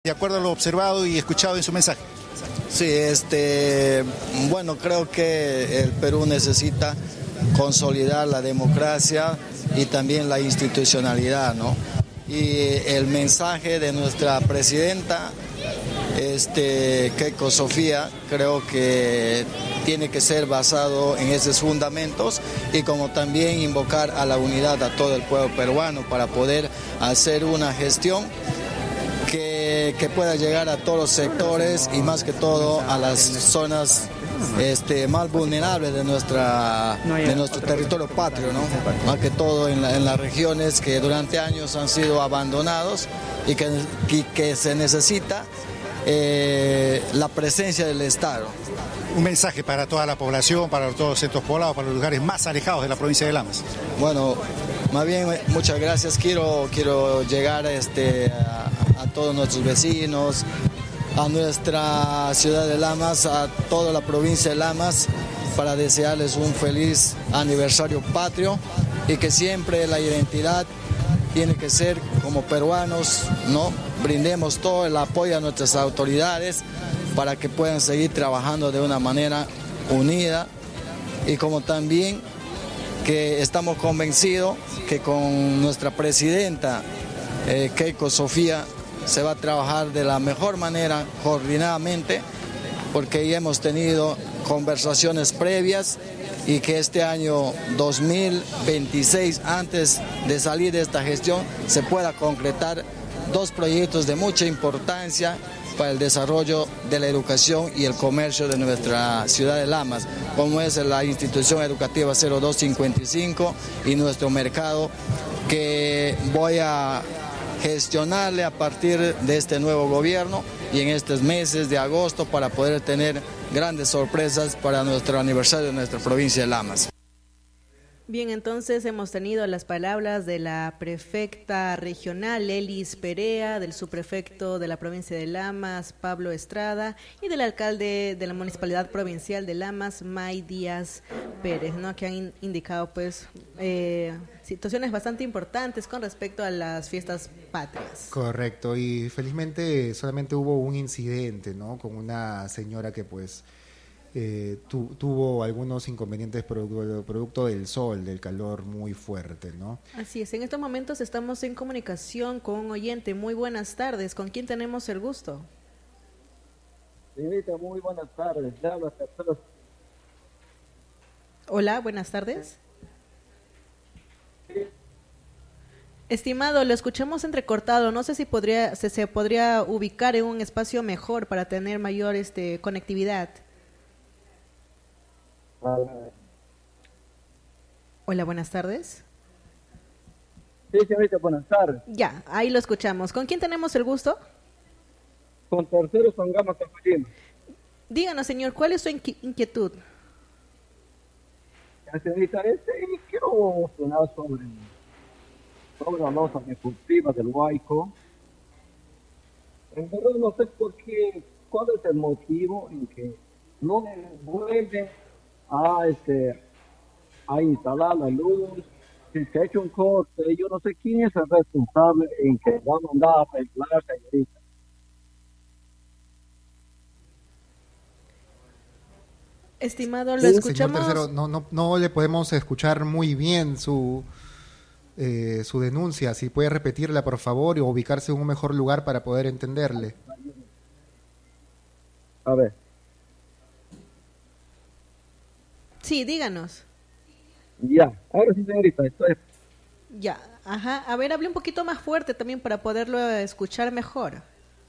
De acuerdo a lo observado y escuchado en su mensaje. Sí, bueno, creo que el Perú necesita consolidar la democracia y también la institucionalidad, ¿no? Y el mensaje de nuestra presidenta, Keiko Sofía, creo que tiene que ser basado en esos fundamentos y como también invocar a la unidad a todo el pueblo peruano para poder hacer una gestión que pueda llegar a todos los sectores y más que todo a las zonas más vulnerables de nuestro territorio patrio, ¿no? Más que todo en las regiones que durante años han sido abandonados y que se necesita la presencia del Estado. Un mensaje para toda la población, para todos los centros poblados, para los lugares más alejados de la provincia de Lamas. Bueno, más bien muchas gracias. Quiero llegar a todos nuestros vecinos, a nuestra ciudad de Lamas, a toda la provincia de Lamas, para desearles un feliz aniversario patrio y que siempre la identidad tiene que ser como peruanos, ¿no? Brindemos todo el apoyo a nuestras autoridades para que puedan seguir trabajando de una manera unida y como también que estamos convencidos que con nuestra presidenta Keiko Sofía se va a trabajar de la mejor manera, coordinadamente, porque ya hemos tenido conversaciones previas y que este año 2026, antes de salir de esta gestión, se pueda concretar dos proyectos de mucha importancia para el desarrollo de la educación y el comercio de nuestra ciudad de Lamas, como es la institución educativa 0255 y nuestro mercado, que voy a gestionarle a partir de este nuevo gobierno y en estos meses de agosto para poder tener grandes sorpresas para nuestro aniversario de nuestra provincia de Lamas. Bien, entonces hemos tenido las palabras de la prefecta regional Elis Perea, del subprefecto de la provincia de Lamas, Pablo Estrada, y del alcalde de la municipalidad provincial de Lamas, May Díaz Pérez, ¿no? Que han indicado pues situaciones bastante importantes con respecto a las fiestas patrias. Correcto, y felizmente solamente hubo un incidente, ¿no? Con una señora que pues tuvo algunos inconvenientes producto del sol, del calor muy fuerte, ¿no? Así es, en estos momentos estamos en comunicación con un oyente. Muy buenas tardes, ¿con quién tenemos el gusto? Señorita, muy buenas tardes. Hola, buenas tardes. Estimado, lo escuchamos entrecortado, no sé si se podría ubicar en un espacio mejor para tener mayor conectividad. Hola, buenas tardes. Sí, señorita, buenas tardes. Ya, ahí lo escuchamos. ¿Con quién tenemos el gusto? Con Tercero Sangama Capulino. Díganos, señor, ¿cuál es su inquietud? Señorita, quiero opinar sobre la losa deportiva del Huayco. En verdad no sé cuál es el motivo en que no vuelven a instalar la luz. Si se ha hecho un corte, yo no sé quién es el responsable en que va a mandar a arreglar, señorita. Estimado, lo escuchamos. Señor Tercero, no le podemos escuchar muy bien su denuncia. Si puede repetirla, por favor, o ubicarse en un mejor lugar para poder entenderle. A ver. Sí, díganos. Ya, ahora sí, señorita, estoy... Ya, ajá. A ver, hable un poquito más fuerte también para poderlo escuchar mejor.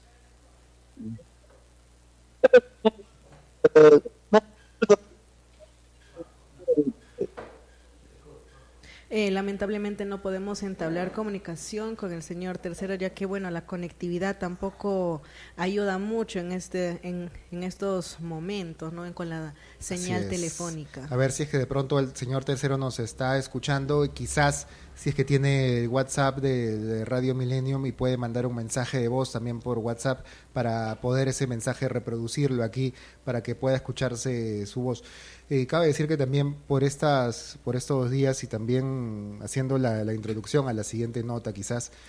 Lamentablemente no podemos entablar comunicación con el señor Tercero, ya que bueno, la conectividad tampoco ayuda mucho en estos momentos, ¿no? Con la señal telefónica. A ver si es que de pronto el señor Tercero nos está escuchando y quizás si es que tiene el WhatsApp de Radio Millennium y puede mandar un mensaje de voz también por WhatsApp para poder ese mensaje reproducirlo aquí para que pueda escucharse su voz. Cabe decir que también por estos días y también haciendo la introducción a la siguiente nota quizás,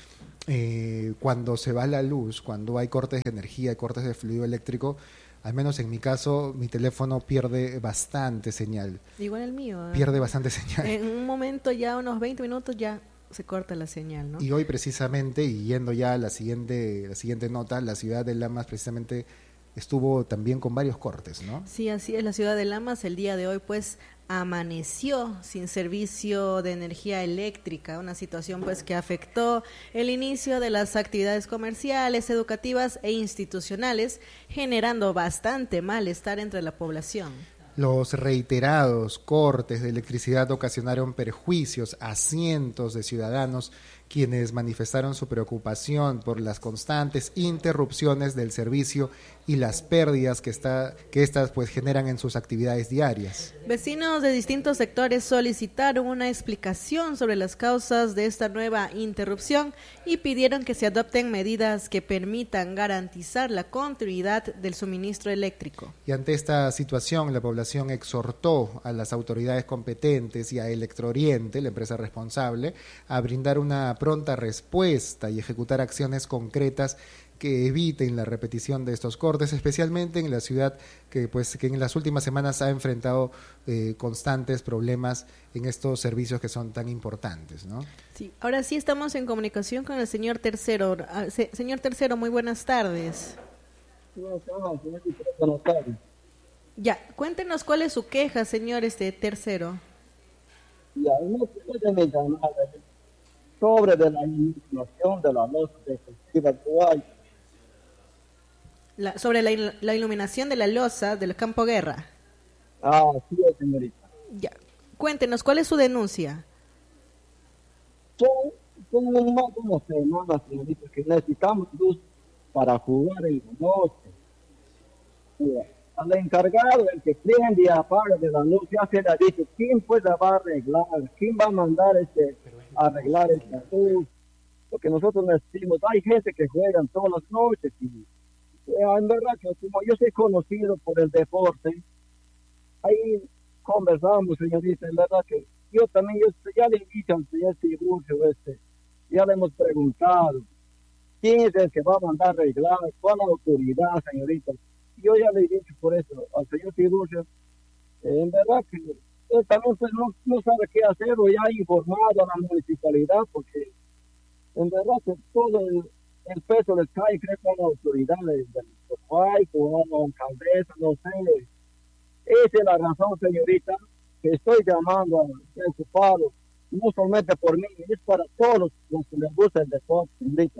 cuando se va la luz, cuando hay cortes de energía, cortes de fluido eléctrico, al menos en mi caso, mi teléfono pierde bastante señal. Igual el mío. Pierde bastante señal. En un momento, ya unos 20 minutos, ya se corta la señal, ¿no? Y hoy precisamente, y yendo ya a la siguiente nota, la ciudad de Lamas precisamente estuvo también con varios cortes, ¿no? Sí, así es, la ciudad de Lamas el día de hoy pues amaneció sin servicio de energía eléctrica, una situación pues que afectó el inicio de las actividades comerciales, educativas e institucionales, generando bastante malestar entre la población. Los reiterados cortes de electricidad ocasionaron perjuicios a cientos de ciudadanos, quienes manifestaron su preocupación por las constantes interrupciones del servicio y las pérdidas que estas pues generan en sus actividades diarias. Vecinos de distintos sectores solicitaron una explicación sobre las causas de esta nueva interrupción y pidieron que se adopten medidas que permitan garantizar la continuidad del suministro eléctrico. Y ante esta situación, la población exhortó a las autoridades competentes y a Electrooriente, la empresa responsable, a brindar una pronta respuesta y ejecutar acciones concretas que eviten la repetición de estos cortes, especialmente en la ciudad que en las últimas semanas ha enfrentado constantes problemas en estos servicios que son tan importantes, ¿no? Sí, ahora sí estamos en comunicación con el señor Tercero. Señor Tercero, muy buenas tardes. Buenas tardes. Ya, cuéntenos cuál es su queja, señor Tercero. Ya, no puede me llamar sobre de la iluminación de la losa defensiva de Guay. Sobre la iluminación de la losa del Campo Guerra. Ah, sí, señorita. Ya, cuéntenos cuál es su denuncia. Son más de una semana, señorita, que necesitamos luz para jugar en la noche. Ya. Al encargado, el que prende y apaga de la luz, ya se le ha dicho, ¿quién pues la va a arreglar? ¿Quién va a mandar a arreglar esta luz? Porque nosotros decimos, hay gente que juega todas las noches y en verdad que como yo soy conocido por el deporte, ahí conversamos, señorita, en verdad que yo también, ya le he dicho al señor Tiburcio, ya le hemos preguntado, ¿quién es el que va a mandar a arreglar? ¿Cuál autoridad, señorita? Yo ya le he dicho por eso al señor Tiburcio, en verdad que él también pues no sabe qué hacer o ya ha informado a la municipalidad porque en verdad que todo el peso les cae, creo que a la autoridad del Guayco o a la alcaldesa, no sé. Esa es la razón, señorita, que estoy llamando a preocupado, no solamente por mí, es para todos los que les gusta el deporte, señorita.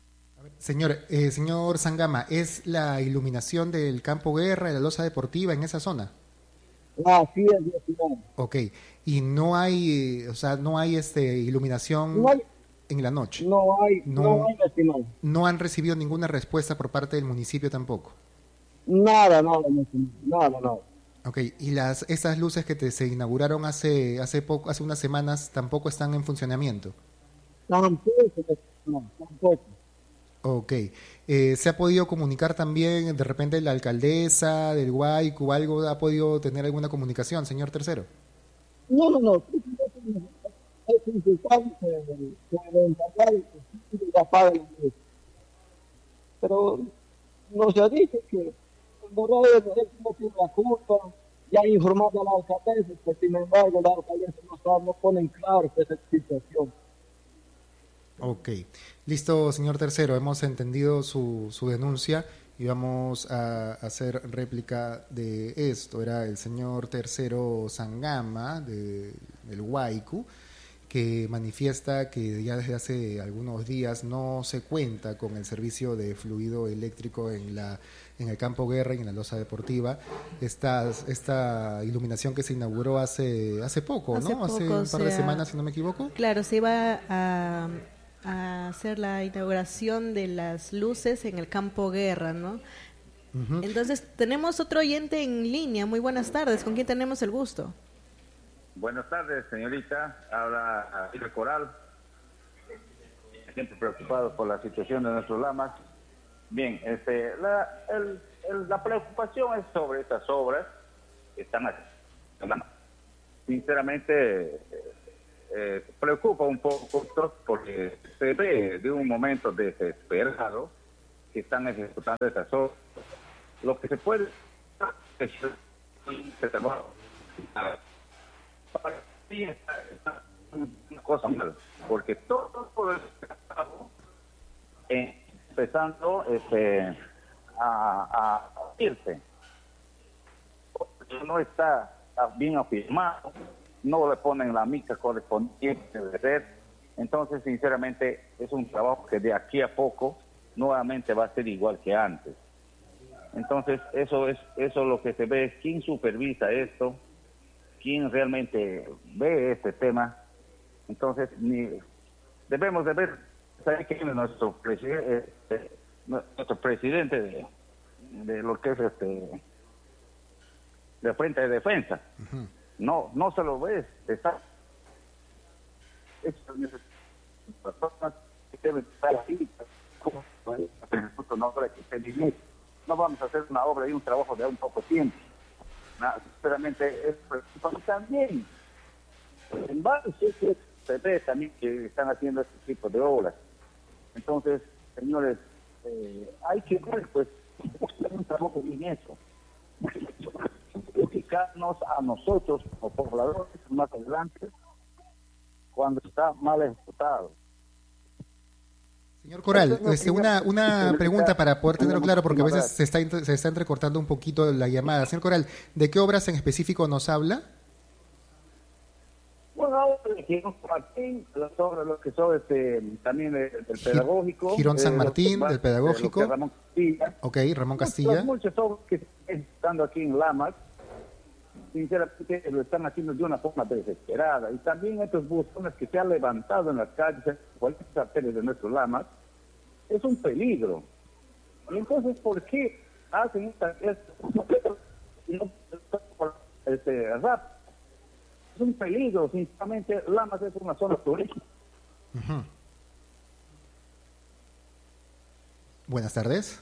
Señor Sangama, ¿es la iluminación del Campo Guerra, de la losa deportiva en esa zona? Sí, es señor. Ok, y no hay, iluminación No hay, en la noche. no hay, estimado. No han recibido ninguna respuesta por parte del municipio tampoco. Nada. Ok, y esas luces que se inauguraron hace unas semanas tampoco están en funcionamiento. Tampoco. Ok, ¿se ha podido comunicar también de repente la alcaldesa del Guayco, algo, ha podido tener alguna comunicación, señor Tercero? No. Es principal que el encargado ya paga la luz. Pero nos ha dicho que en verdad él no tiene la culpa, ya ha informado a la alcaldesa, pero sin embargo la alcaldesa no pone en claro esa situación. Ok, listo, señor Tercero, hemos entendido su denuncia y vamos a hacer réplica de esto. Era el señor Tercero Sangama del Guayco, que manifiesta que ya desde hace algunos días no se cuenta con el servicio de fluido eléctrico en el Campo Guerra y en la losa deportiva. Esta iluminación que se inauguró hace poco, ¿no? Hace un par de semanas, si no me equivoco. Claro, se iba a hacer la inauguración de las luces en el Campo Guerra, ¿no? Uh-huh. Entonces, tenemos otro oyente en línea. Muy buenas tardes. ¿Con quién tenemos el gusto? Buenas tardes, señorita. Habla Silvia Coral. Siempre preocupado por la situación de nuestros Lamas. Bien, la preocupación es sobre estas obras que están haciendo. Sinceramente, preocupa un poco porque se ve de un momento desesperado que están ejecutando esas obras. Lo que se puede es se te va para sí está una cosa mal, porque todo empezando a irse, no está bien afirmado, no le ponen la mica correspondiente de red. Entonces, sinceramente, es un trabajo que de aquí a poco nuevamente va a ser igual que antes. Entonces, eso es lo que se ve, quién supervisa esto, quién realmente ve este tema. Entonces, debemos de ver, ¿sabe quién es nuestro presidente de lo que es de Frente de Defensa? Uh-huh. No se lo ve, está. Estas personas que deben estar ahí, no vamos a hacer una obra y un trabajo de un poco tiempo. Sinceramente, es preocupante también. En varios sitios se ve también que están haciendo este tipo de obras. Entonces, señores, hay que ver, pues, un trabajo bien eso. Ubicarnos a nosotros como pobladores más adelante cuando está mal ejecutado. Señor Coral, una pregunta para poder tenerlo claro, porque a veces se está entrecortando un poquito la llamada. Señor Coral, ¿de qué obras en específico nos habla? Bueno, ahora Girón San Martín, las obras, lo que son también del pedagógico. Girón San Martín, del pedagógico. Ramón Castilla. Ok, Ramón Castilla. Muchas obras que están estando aquí en Lamas, sinceramente lo están haciendo de una forma desesperada. Y también estos buzones que se han levantado en las calles, en cualquier arterias de nuestros Lamas, es un peligro. Y entonces, ¿por qué hacen rap? Es un peligro, sinceramente. Lamas es una zona turística. Uh-huh. Buenas tardes.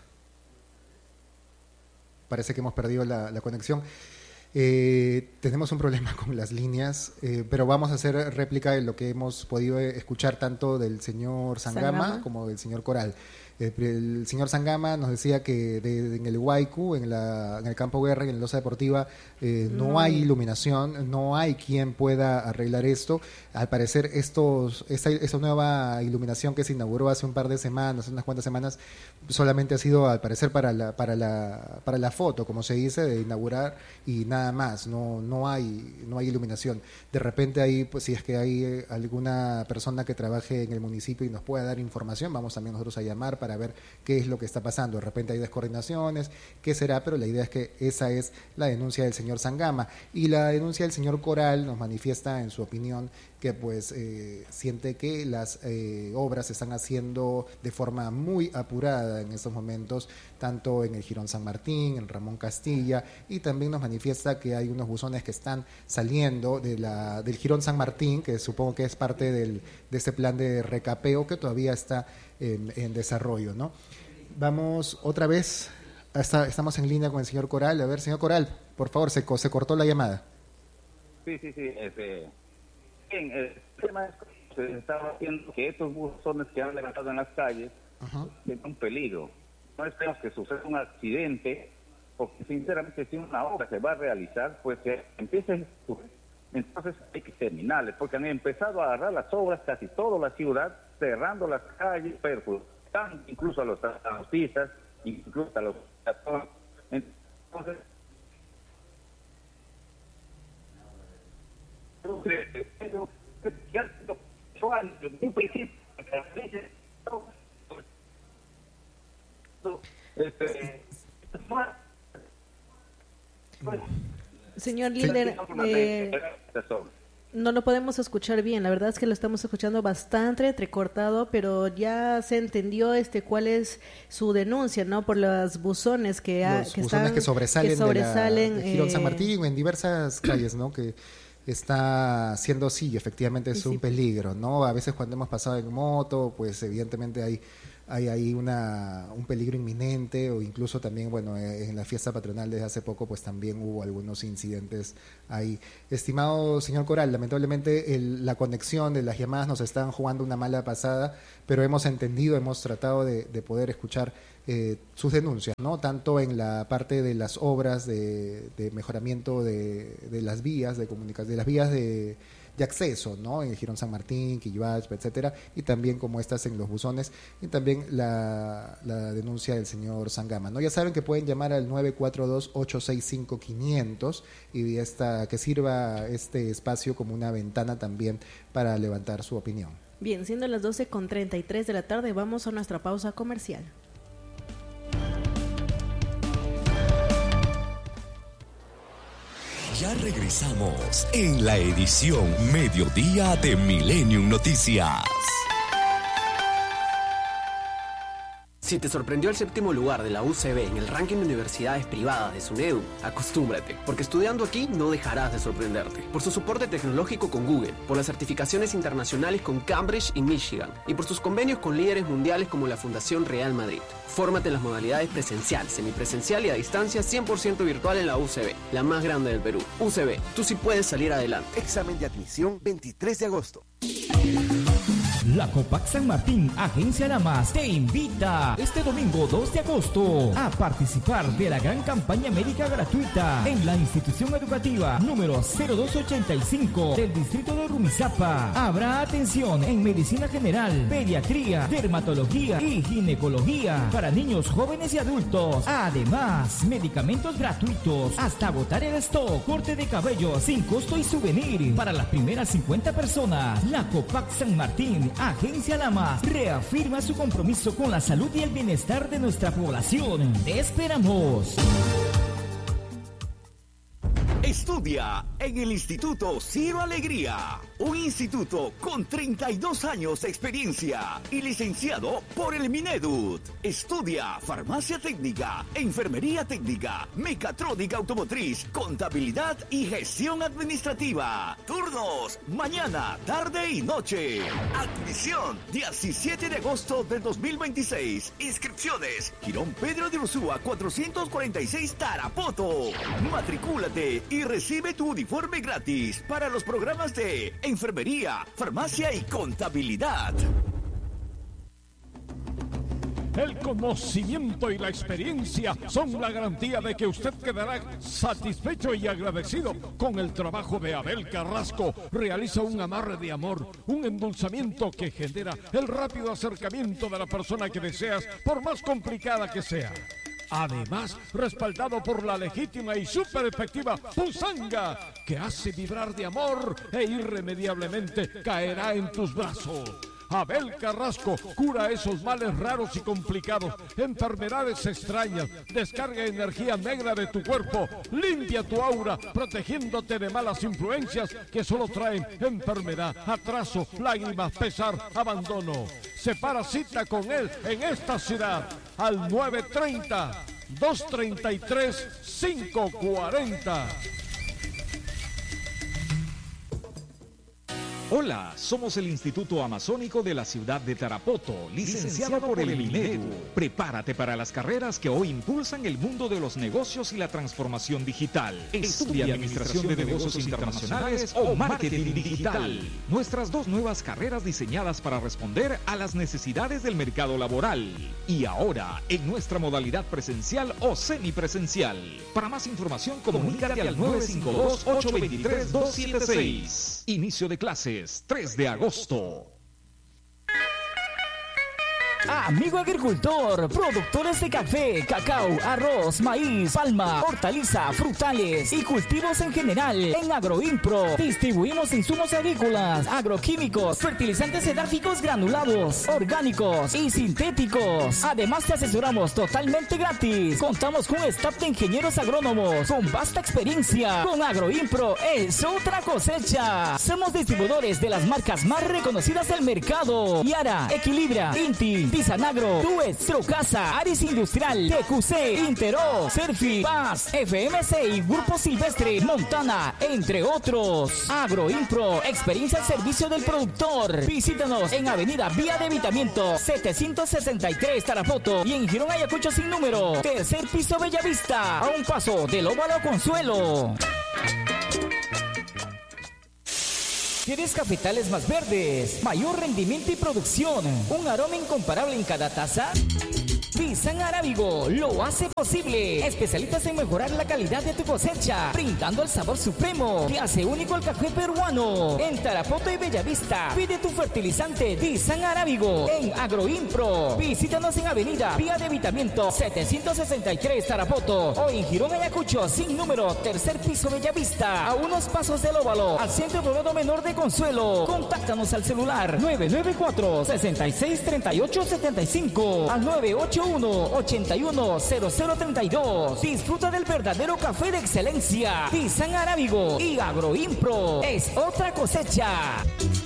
Parece que hemos perdido la conexión. Tenemos un problema con las líneas, pero vamos a hacer réplica de lo que hemos podido escuchar tanto del señor Sangama como del señor Coral. El señor Sangama nos decía que en el Huaycu, en el Campo Guerra y en la Losa Deportiva, no hay iluminación, no hay quien pueda arreglar esto. Al parecer, esta nueva iluminación que se inauguró hace un par de semanas, unas cuantas semanas, solamente ha sido, al parecer, para la foto, como se dice, de inaugurar y nada más. No hay iluminación. De repente, ahí, pues, si es que hay alguna persona que trabaje en el municipio y nos pueda dar información, vamos también nosotros a llamar para ver qué es lo que está pasando. De repente hay descoordinaciones, qué será, pero la idea es que esa es la denuncia del señor Sangama. Y la denuncia del señor Coral nos manifiesta en su opinión que pues siente que las obras se están haciendo de forma muy apurada en estos momentos, tanto en el Girón San Martín, en Ramón Castilla, y también nos manifiesta que hay unos buzones que están saliendo del Girón San Martín, que supongo que es parte de este plan de recapeo que todavía está en desarrollo, ¿no? Vamos otra vez, estamos en línea con el señor Coral. A ver, señor Coral, por favor, se cortó la llamada. Sí. Bien, el tema es que se estaba haciendo que estos buzones que han levantado en las calles tienen un peligro. No esperamos que suceda un accidente, porque sinceramente si una obra se va a realizar, pues que empiece, entonces hay que terminarles, porque han empezado a agarrar las obras casi toda la ciudad, cerrando las calles, perjudicando incluso a los transportistas, incluso a los... Entonces, señor líder, no lo podemos escuchar bien. La verdad es que lo estamos escuchando bastante entrecortado, pero ya se entendió cuál es su denuncia, ¿no? Por los buzones que sobresalen de Girón San Martín en diversas calles, ¿no? Que está siendo, sí, efectivamente es un peligro, ¿no? A veces cuando hemos pasado en moto, pues evidentemente hay hay ahí un peligro inminente, o incluso también, bueno, en la fiesta patronal desde hace poco pues también hubo algunos incidentes ahí. Estimado señor Coral, lamentablemente la conexión de las llamadas nos están jugando una mala pasada, pero hemos entendido, hemos tratado de poder escuchar sus denuncias, ¿no? Tanto en la parte de las obras de mejoramiento de las vías de comunicación, de las vías de acceso, ¿no? En Girón San Martín, Quillibach, etcétera, y también como estas en los buzones, y también la denuncia del señor Sangama, ¿no? Ya saben que pueden llamar al 942-865-500 y que sirva este espacio como una ventana también para levantar su opinión. Bien, siendo las 12:33 de la tarde, vamos a nuestra pausa comercial. Ya regresamos en la edición Mediodía de Millennium Noticias. Si te sorprendió el 7º lugar de la UCB en el ranking de universidades privadas de SUNEDU, acostúmbrate, porque estudiando aquí no dejarás de sorprenderte. Por su soporte tecnológico con Google, por las certificaciones internacionales con Cambridge y Michigan, y por sus convenios con líderes mundiales como la Fundación Real Madrid. Fórmate en las modalidades presencial, semipresencial y a distancia 100% virtual en la UCB, la más grande del Perú. UCB, tú sí puedes salir adelante. Examen de admisión 23 de agosto. La Copac San Martín, Agencia Lamas, te invita este domingo 2 de agosto a participar de la gran campaña médica gratuita en la institución educativa número 0285 del distrito de Rumizápa. Habrá atención en medicina general, pediatría, dermatología y ginecología para niños, jóvenes y adultos. Además, medicamentos gratuitos hasta agotar el stock, corte de cabello sin costo y souvenir para las primeras 50 personas. La Copac San Martín, Agencia Lamas, reafirma su compromiso con la salud y el bienestar de nuestra población. ¡Te esperamos! Estudia en el Instituto Ciro Alegría, un instituto con 32 años de experiencia y licenciado por el Minedut. Estudia farmacia técnica, enfermería técnica, mecatrónica automotriz, contabilidad y gestión administrativa. Turnos, mañana, tarde y noche. Admisión, 17 de agosto del 2026. Inscripciones, Girón Pedro de Ursúa 446 Tarapoto. Matricúlate y recibe tu uniforme gratis para los programas de enfermería, farmacia y contabilidad. El conocimiento y la experiencia son la garantía de que usted quedará satisfecho y agradecido con el trabajo de Abel Carrasco. Realiza un amarre de amor, un endulzamiento que genera el rápido acercamiento de la persona que deseas, por más complicada que sea. Además, respaldado por la legítima y súper efectiva Pusanga, que hace vibrar de amor e irremediablemente caerá en tus brazos. Abel Carrasco cura esos males raros y complicados, enfermedades extrañas, descarga energía negra de tu cuerpo, limpia tu aura, protegiéndote de malas influencias que solo traen enfermedad, atraso, lágrimas, pesar, abandono. Separa cita con él en esta ciudad al 930-233-540. Hola, somos el Instituto Amazónico de la ciudad de Tarapoto, licenciado por el Minedu. Prepárate para las carreras que hoy impulsan el mundo de los negocios y la transformación digital. Estudia Administración de Negocios Internacionales o Marketing Digital. Nuestras dos nuevas carreras diseñadas para responder a las necesidades del mercado laboral. Y ahora, en nuestra modalidad presencial o semipresencial. Para más información, comunícate al 952-823-276. Inicio de clases, 3 de agosto. Amigo agricultor, productores de café, cacao, arroz, maíz, palma, hortaliza, frutales y cultivos en general. En Agroimpro distribuimos insumos agrícolas, agroquímicos, fertilizantes edárficos granulados, orgánicos y sintéticos. Además te asesoramos totalmente gratis. Contamos con un staff de ingenieros agrónomos con vasta experiencia. Con Agroimpro es otra cosecha. Somos distribuidores de las marcas más reconocidas del mercado: Yara, Equilibra, Inti, Disanagro, Tues, Trocasa, Aris Industrial, TQC, Intero, Serfi, Paz, FMC y Grupo Silvestre, Montana, entre otros. Agroimpro, experiencia al servicio del productor. Visítanos en Avenida Vía de Evitamiento 763 Tarapoto y en Girón Ayacucho sin número. Tercer piso Bellavista, a un paso del Óvalo Consuelo. ¿Quieres cafetales más verdes, mayor rendimiento y producción, un aroma incomparable en cada taza? Visan Arábigo lo hace posible. Especialistas en mejorar la calidad de tu cosecha, brindando el sabor supremo que hace único el café peruano. En Tarapoto y Bellavista, pide tu fertilizante Visan Arábigo en Agroimpro. Visítanos en Avenida Vía de Evitamiento 763 Tarapoto o en Girón Ayacucho sin número, tercer piso Bellavista, a unos pasos del Óvalo, al Centro Poblado Menor de Consuelo. Contáctanos al celular 994-663875 al 981-810032. Disfruta del verdadero café de excelencia. Visan Arábigo y Agroimpro es otra cosecha.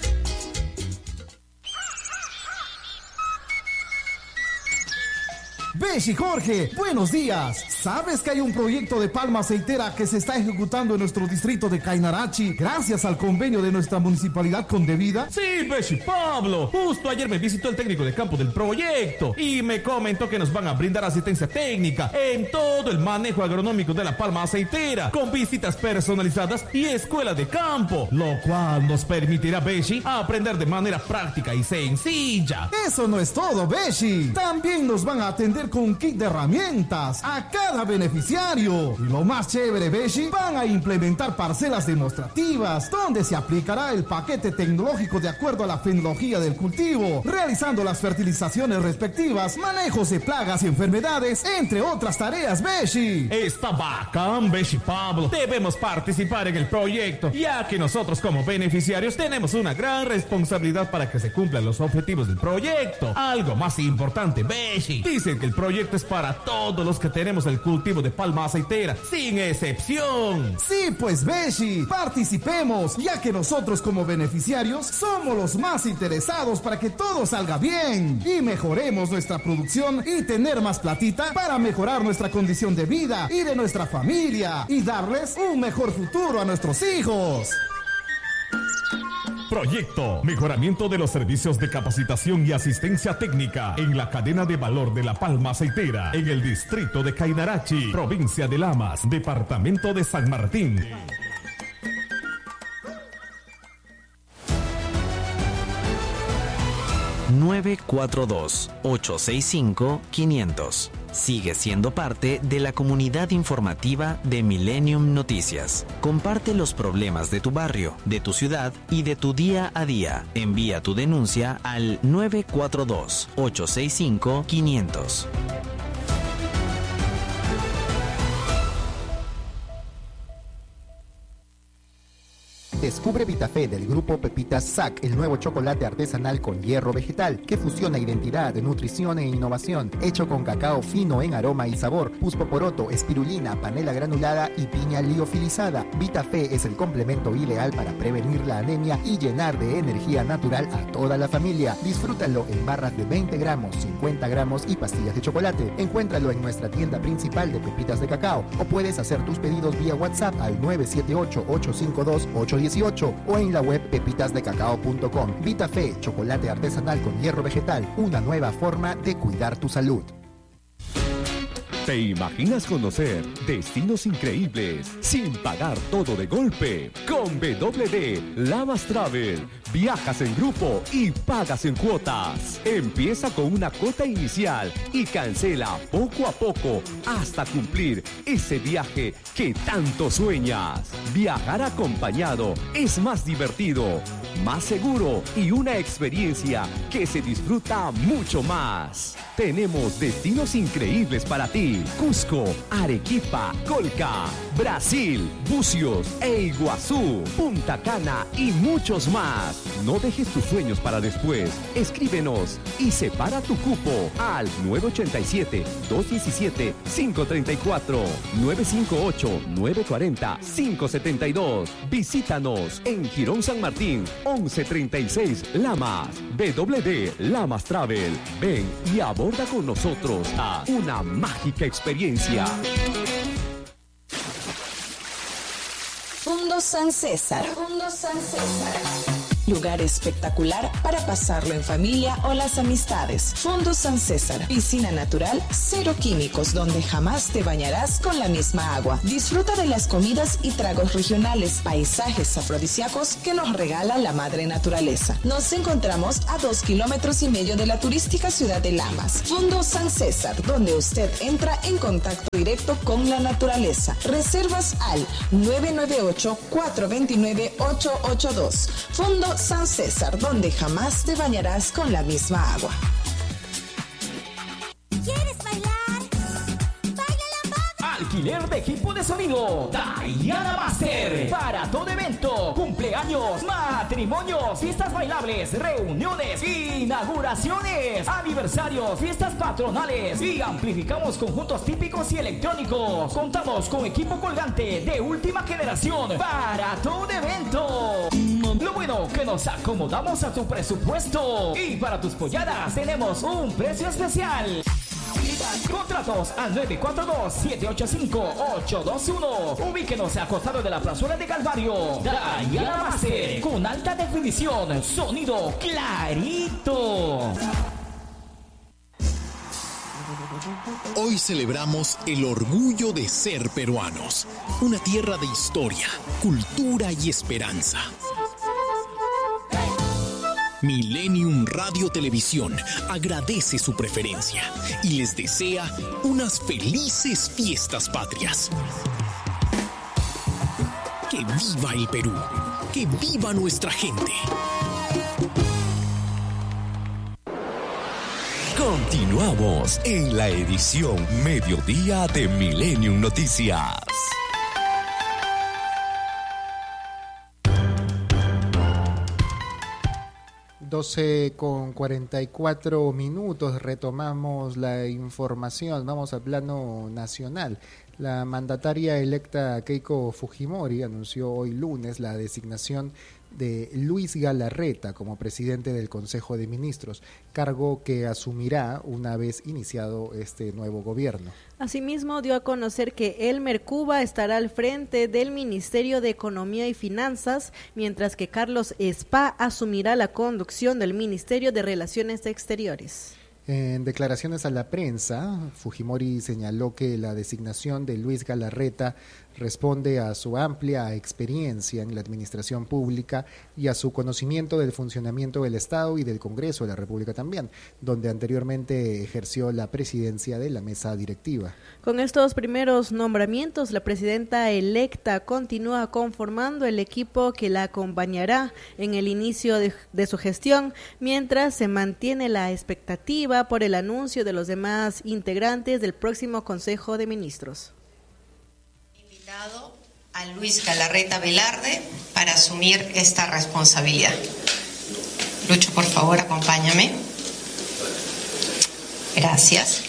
Beshi Jorge, buenos días. ¿Sabes que hay un proyecto de palma aceitera que se está ejecutando en nuestro distrito de Cainarachi gracias al convenio de nuestra municipalidad con Devida? Sí, Beshi Pablo. Justo ayer me visitó el técnico de campo del proyecto y me comentó que nos van a brindar asistencia técnica en todo el manejo agronómico de la palma aceitera, con visitas personalizadas y escuela de campo, lo cual nos permitirá, Beshi, aprender de manera práctica y sencilla. Eso no es todo, Beshi. También nos van a atender con un kit de herramientas a cada beneficiario. Y lo más chévere, Beshi, van a implementar parcelas demostrativas donde se aplicará el paquete tecnológico de acuerdo a la fenología del cultivo, realizando las fertilizaciones respectivas, manejos de plagas y enfermedades, entre otras tareas, Beshi. Está bacán, Beshi Pablo. Debemos participar en el proyecto, ya que nosotros como beneficiarios tenemos una gran responsabilidad para que se cumplan los objetivos del proyecto. Algo más importante, Beshi, dicen que el proyecto es para todos los que tenemos el cultivo de palma aceitera, sin excepción. Sí, pues, Beshi, participemos, ya que nosotros como beneficiarios somos los más interesados para que todo salga bien y mejoremos nuestra producción y tener más platita para mejorar nuestra condición de vida y de nuestra familia y darles un mejor futuro a nuestros hijos. Proyecto Mejoramiento de los servicios de capacitación y asistencia técnica en la cadena de valor de la palma aceitera en el distrito de Cainarachi, provincia de Lamas, departamento de San Martín. ...942-865-500... Sigue siendo parte de la comunidad informativa de Millennium Noticias. Comparte los problemas de tu barrio, de tu ciudad y de tu día a día. Envía tu denuncia al 942-865-500. Descubre Vitafé del grupo Pepitas SAC, el nuevo chocolate artesanal con hierro vegetal que fusiona identidad, nutrición e innovación, hecho con cacao fino en aroma y sabor, puspoporoto, espirulina, panela granulada y piña liofilizada. Vitafé es el complemento ideal para prevenir la anemia y llenar de energía natural a toda la familia. Disfrútalo en barras de 20 gramos, 50 gramos y pastillas de chocolate. Encuéntralo en nuestra tienda principal de pepitas de cacao o puedes hacer tus pedidos vía WhatsApp al 978-852-818 o en la web pepitasdecacao.com. Vitafé, chocolate artesanal con hierro vegetal, una nueva forma de cuidar tu salud. ¿Te imaginas conocer destinos increíbles sin pagar todo de golpe? Con WD Lamas Travel, viajas en grupo y pagas en cuotas. Empieza con una cuota inicial y cancela poco a poco hasta cumplir ese viaje que tanto sueñas. Viajar acompañado es más divertido, más seguro y una experiencia que se disfruta mucho más. Tenemos destinos increíbles para ti. Chiriquí, Cusco, Arequipa, Colca, Brasil, Bucios e Iguazú, Punta Cana y muchos más. No dejes tus sueños para después. Escríbenos y separa tu cupo al 987-217-534, 958-940-572. Visítanos en Girón San Martín, 1136 Lamas. BWD Lamas Travel. Ven y aborda con nosotros a una mágica experiencia. Fundo San César. Fundo San César. Lugar espectacular para pasarlo en familia o las amistades. Fundo San César. Piscina natural, cero químicos, donde jamás te bañarás con la misma agua. Disfruta de las comidas y tragos regionales, paisajes afrodisíacos que nos regala la madre naturaleza. Nos encontramos a 2,5 kilómetros de la turística ciudad de Lamas. Fundo San César, donde usted entra en contacto directo con la naturaleza. Reservas al 998-429-882. Fundo San César, donde jamás te bañarás con la misma agua. ¿Quieres bailar? ¡Baila la banda! Alquiler de equipo de sonido Diana Master. Para todo evento, cumpleaños, matrimonios, fiestas bailables, reuniones, inauguraciones, aniversarios, fiestas patronales. Y amplificamos conjuntos típicos y electrónicos. Contamos con equipo colgante de última generación para todo evento. Lo bueno que nos acomodamos a tu presupuesto. Y para tus polladas tenemos un precio especial. Contratos al 942-785-821. Ubíquenos a costado de la plazuela de Calvario. Diana Master, con alta definición, sonido clarito. Hoy celebramos el orgullo de ser peruanos. Una tierra de historia, cultura y esperanza. Millennium Radio Televisión agradece su preferencia y les desea unas felices fiestas patrias. ¡Que viva el Perú! ¡Que viva nuestra gente! Continuamos en la edición Mediodía de Millennium Noticias. 12:44, retomamos la información, vamos al plano nacional. La mandataria electa Keiko Fujimori anunció hoy lunes la designación de Luis Galarreta como presidente del Consejo de Ministros, cargo que asumirá una vez iniciado este nuevo gobierno. Asimismo, dio a conocer que Elmer Cuba estará al frente del Ministerio de Economía y Finanzas, mientras que Carlos Spa asumirá la conducción del Ministerio de Relaciones Exteriores. En declaraciones a la prensa, Fujimori señaló que la designación de Luis Galarreta responde a su amplia experiencia en la administración pública y a su conocimiento del funcionamiento del Estado y del Congreso de la República también, donde anteriormente ejerció la presidencia de la mesa directiva. Con estos primeros nombramientos, la presidenta electa continúa conformando el equipo que la acompañará en el inicio de su gestión, mientras se mantiene la expectativa por el anuncio de los demás integrantes del próximo Consejo de Ministros. A Luis Galarreta Velarde para asumir esta responsabilidad. Lucho, por favor, acompáñame. Gracias.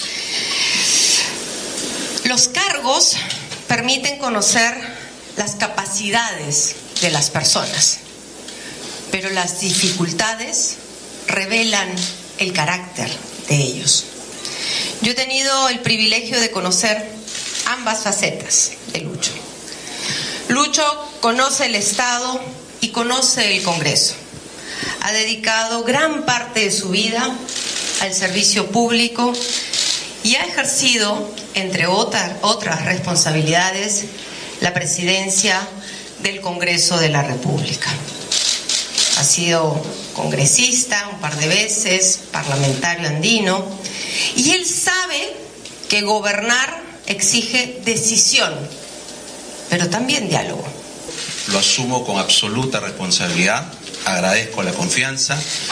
Los cargos permiten conocer las capacidades de las personas, pero las dificultades revelan el carácter de ellos. Yo he tenido el privilegio de conocer ambas facetas de Lucho. Lucho conoce el Estado y conoce el Congreso. Ha dedicado gran parte de su vida al servicio público y ha ejercido, entre otras responsabilidades, la presidencia del Congreso de la República. Ha sido congresista un par de veces, parlamentario andino, y él sabe que gobernar exige decisión, pero también diálogo. Lo asumo con absoluta responsabilidad, agradezco la confianza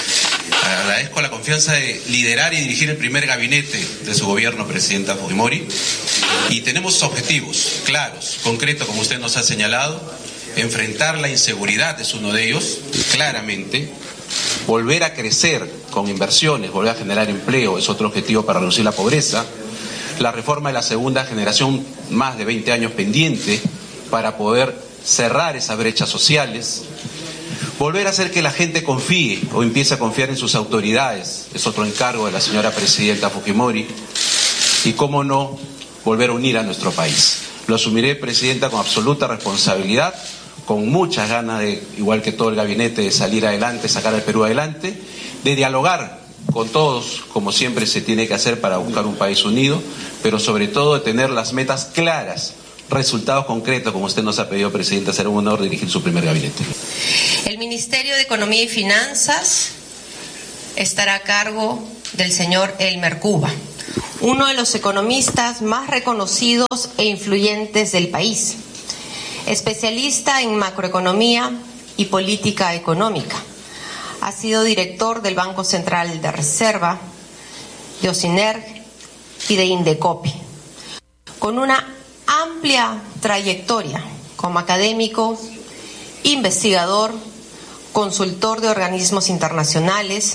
Agradezco la confianza de liderar y dirigir el primer gabinete de su gobierno, presidenta Fujimori, y tenemos objetivos claros, concretos, como usted nos ha señalado. Enfrentar la inseguridad es uno de ellos, claramente. Volver a crecer con inversiones, volver a generar empleo es otro objetivo para reducir la pobreza. La reforma de la segunda generación, más de 20 años pendiente, para poder cerrar esas brechas sociales. Volver a hacer que la gente confíe o empiece a confiar en sus autoridades es otro encargo de la señora presidenta Fujimori. Y cómo no, volver a unir a nuestro país. Lo asumiré, presidenta, con absoluta responsabilidad, con muchas ganas de, igual que todo el gabinete, de salir adelante, sacar al Perú adelante, de dialogar con todos, como siempre se tiene que hacer para buscar un país unido, pero sobre todo de tener las metas claras, resultados concretos, como usted nos ha pedido, presidenta. Será un honor dirigir su primer gabinete. El Ministerio de Economía y Finanzas estará a cargo del señor Elmer Cuba, uno de los economistas más reconocidos e influyentes del país, especialista en macroeconomía y política económica. Ha sido director del Banco Central de Reserva, de Ocinerg y de Indecopi, con una amplia trayectoria como académico, investigador, consultor de organismos internacionales,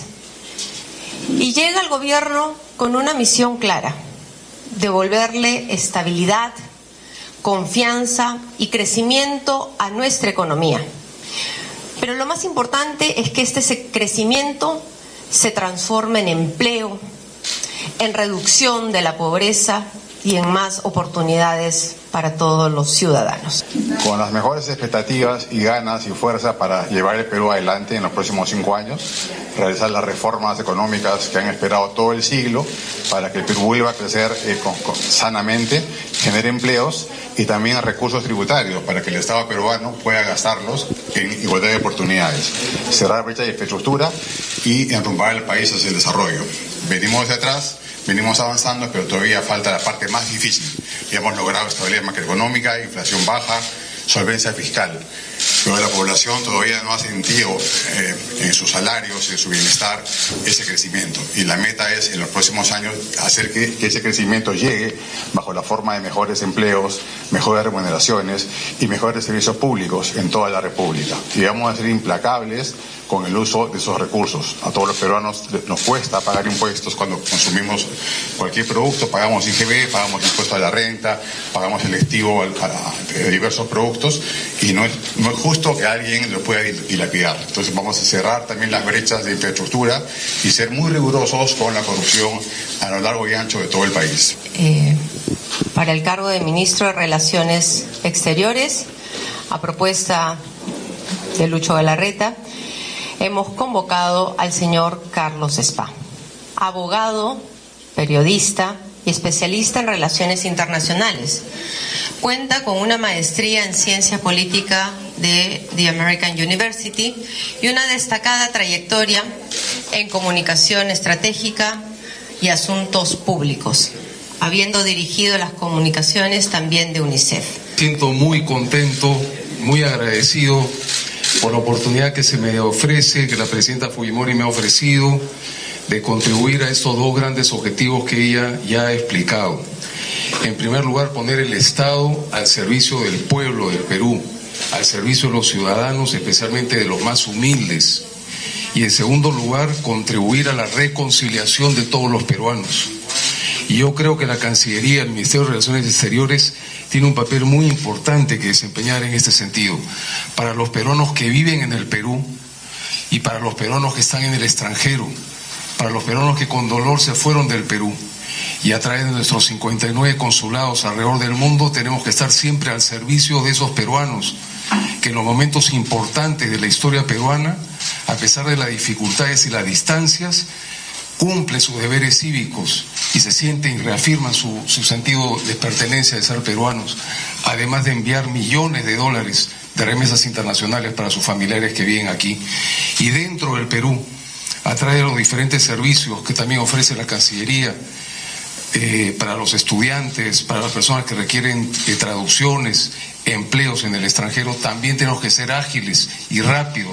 y llega al gobierno con una misión clara: devolverle estabilidad, confianza y crecimiento a nuestra economía. Pero lo más importante es que este crecimiento se transforme en empleo, en reducción de la pobreza y en más oportunidades para todos los ciudadanos. Con las mejores expectativas y ganas y fuerza para llevar el Perú adelante en los próximos 5 años, realizar las reformas económicas que han esperado todo el siglo para que el Perú vuelva a crecer sanamente, genere empleos y también recursos tributarios para que el Estado peruano pueda gastarlos en igualdad de oportunidades, cerrar brecha de infraestructura y enrumbar el país hacia el desarrollo. Venimos de atrás, venimos avanzando, pero todavía falta la parte más difícil. Ya hemos logrado estabilidad macroeconómica, inflación baja, solvencia fiscal, pero la población todavía no ha sentido en sus salarios, en su bienestar, ese crecimiento. Y la meta es, en los próximos años, hacer que ese crecimiento llegue bajo la forma de mejores empleos, mejores remuneraciones y mejores servicios públicos en toda la República. Y vamos a ser implacables con el uso de esos recursos. A todos los peruanos nos cuesta pagar impuestos cuando consumimos cualquier producto, pagamos IGB, pagamos impuesto a la renta, pagamos selectivo a diversos productos, y no es justo que alguien lo pueda dilapidar. Entonces vamos a cerrar también las brechas de infraestructura y ser muy rigurosos con la corrupción a lo largo y ancho de todo el país. Para el cargo de Ministro de Relaciones Exteriores, a propuesta de Lucho Galarreta, hemos convocado al señor Carlos Spa, abogado, periodista y especialista en relaciones internacionales. Cuenta con una maestría en ciencia política de The American University y una destacada trayectoria en comunicación estratégica y asuntos públicos, habiendo dirigido las comunicaciones también de UNICEF. Siento muy contento, muy agradecido por la oportunidad que se me ofrece, que la presidenta Fujimori me ha ofrecido, de contribuir a estos dos grandes objetivos que ella ya ha explicado. En primer lugar, poner el Estado al servicio del pueblo del Perú, al servicio de los ciudadanos, especialmente de los más humildes. Y en segundo lugar, contribuir a la reconciliación de todos los peruanos. Y yo creo que la Cancillería, el Ministerio de Relaciones Exteriores, tiene un papel muy importante que desempeñar en este sentido. Para los peruanos que viven en el Perú y para los peruanos que están en el extranjero, para los peruanos que con dolor se fueron del Perú, y a través de nuestros 59 consulados alrededor del mundo tenemos que estar siempre al servicio de esos peruanos que en los momentos importantes de la historia peruana, a pesar de las dificultades y las distancias, cumplen sus deberes cívicos y se sienten y reafirman su sentido de pertenencia de ser peruanos, además de enviar millones de dólares de remesas internacionales para sus familiares que viven aquí. Y dentro del Perú, a través de los diferentes servicios que también ofrece la Cancillería, para los estudiantes, para las personas que requieren traducciones, empleos en el extranjero, también tenemos que ser ágiles y rápidos